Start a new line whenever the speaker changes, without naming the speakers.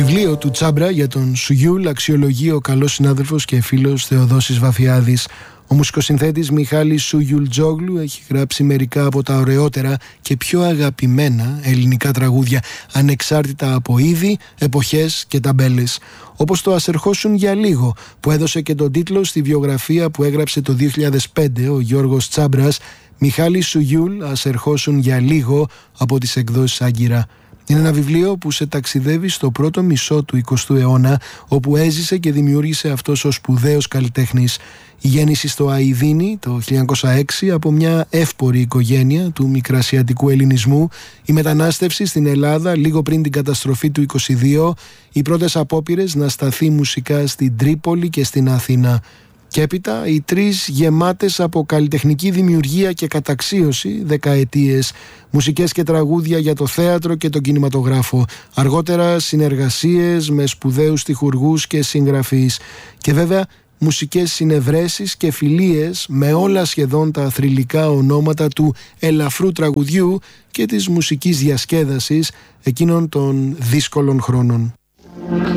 βιβλίο του Τσάμπρα για τον Σουγιούλ αξιολογεί ο καλός συνάδελφος και φίλος Θεοδόσης Βαφιάδης. Ο μουσικοσυνθέτης Μιχάλης Σουγιουλτζόγλου έχει γράψει μερικά από τα ωραιότερα και πιο αγαπημένα ελληνικά τραγούδια, ανεξάρτητα από είδη, εποχές και ταμπέλες. Όπως το «Ας ερχόσουν για λίγο», που έδωσε και τον τίτλο στη βιογραφία που έγραψε το 2005 ο Γιώργος Τσάμπρας, Μιχάλης Σουγιούλ, «Ας ερχόσουν για λίγο», από τις εκδόσεις Άγκυρα. Είναι ένα βιβλίο που σε ταξιδεύει στο πρώτο μισό του 20ου αιώνα, όπου έζησε και δημιούργησε αυτός ο σπουδαίος καλλιτέχνης. Η γέννηση στο Αηδίνι το 1906 από μια εύπορη οικογένεια του μικρασιατικού ελληνισμού, η μετανάστευση στην Ελλάδα λίγο πριν την καταστροφή του 22, οι πρώτες απόπειρες να σταθεί μουσικά στην Τρίπολη και στην Αθήνα. Και έπειτα οι τρεις γεμάτες από καλλιτεχνική δημιουργία και καταξίωση δεκαετίες, μουσικές και τραγούδια για το θέατρο και τον κινηματογράφο, αργότερα συνεργασίες με σπουδαίους στιχουργούς και συγγραφείς και βέβαια μουσικές συνευρέσεις και φιλίες με όλα σχεδόν τα θρυλικά ονόματα του ελαφρού τραγουδιού και της μουσικής διασκέδασης εκείνων των δύσκολων χρόνων.